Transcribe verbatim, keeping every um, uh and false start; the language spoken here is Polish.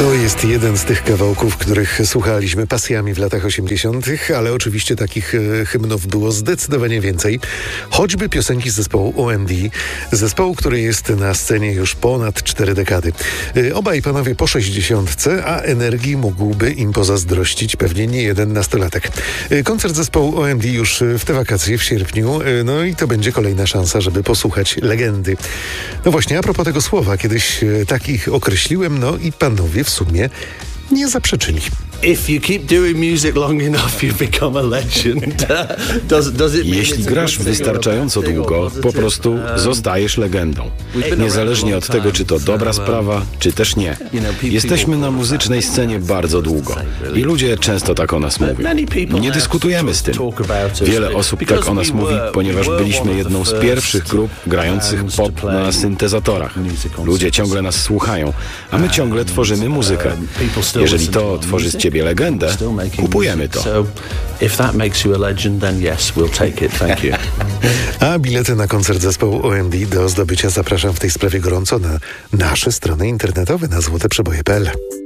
To jest jeden z tych kawałków, których słuchaliśmy pasjami w latach osiemdziesiątych, ale oczywiście takich e, hymnów było zdecydowanie więcej. Choćby piosenki z zespołu O M D, zespołu, który jest na scenie już ponad cztery dekady. E, obaj panowie po sześćdziesiątce, a energii mógłby im pozazdrościć pewnie nie jeden nastolatek. E, koncert zespołu O M D już w te wakacje w sierpniu, e, no i to będzie kolejna szansa, żeby posłuchać legendy. No właśnie, a propos tego słowa, kiedyś e, takich określiłem, no i panowie w sumie nie zaprzeczyli. If you keep doing music long enough, you become a legend. does, does it Jeśli grasz wystarczająco długo, po prostu zostajesz legendą. Niezależnie od tego, czy to dobra sprawa, czy też nie. Jesteśmy na muzycznej scenie bardzo długo i ludzie często tak o nas mówią. Nie dyskutujemy z tym. Wiele osób tak o nas mówi, ponieważ byliśmy jedną z pierwszych grup grających pop na syntezatorach. Ludzie ciągle nas słuchają, a my ciągle tworzymy muzykę. Jeżeli to tworzy z ciebie legendę, kupujemy to. A bilety na koncert zespołu O M D do zdobycia zapraszam w tej sprawie gorąco na nasze strony internetowe na złoteprzeboje kropka p l.